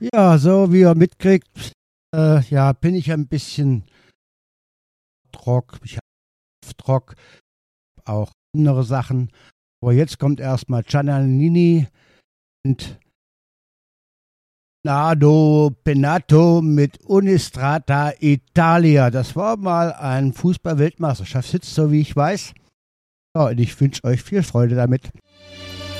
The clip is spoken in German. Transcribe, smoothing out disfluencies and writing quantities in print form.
Ja, so wie ihr mitkriegt, bin ich ein bisschen trock. Ich habe trock, auch andere Sachen. Aber jetzt kommt erstmal Giannini und Nado Penato mit Unistrata Italia. Das war mal ein Fußball-Weltmeisterschaftshit, so wie ich weiß. Ja, und ich wünsche euch viel Freude damit.